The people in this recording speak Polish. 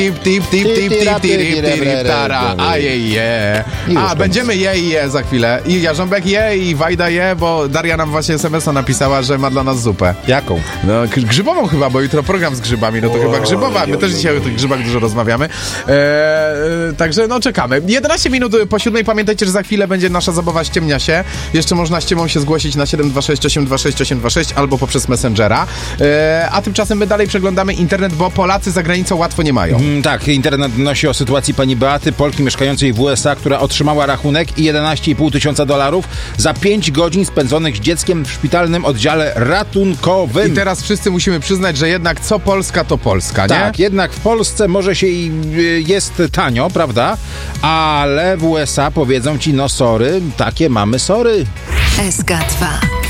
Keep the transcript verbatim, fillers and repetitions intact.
Tip, tip, tip, tip, tip, tip, tip, tip, tara, a je, je. A, będziemy je i je za chwilę. I Jarząbek je, i Wajda je, bo Daria nam właśnie es em es a napisała, że ma dla nas zupę. Jaką? No, grzybową chyba, bo jutro program z grzybami, no to o, chyba grzybowa. My też dzisiaj o tych grzybach dużo rozmawiamy. Eee, także, no, czekamy. jedenaście minut po siódmej. Pamiętajcie, że za chwilę będzie nasza zabawa Ściemnia się. Jeszcze można ściemą się zgłosić na siedem dwa sześć osiem dwa sześć osiem dwa sześć albo poprzez Messengera. Eee, a tymczasem my dalej przeglądamy internet, bo Polacy za granicą łatwo nie mają. Mm, tak, internet donosi o sytuacji pani Beaty, Polki mieszkającej w u es a, która otrzymała rachunek i jedenaście i pół tysiąca dolarów za pięć godzin spędzonych z dzieckiem w szpitalnym oddziale ratunkowym. I teraz wszyscy musimy przyznać, że jednak co Polska, to Polska, nie? Tak, jednak w Polsce może się i jest tanio, prawda? Ale w u es a powiedzą ci, no sorry, takie mamy sory. S K dwa.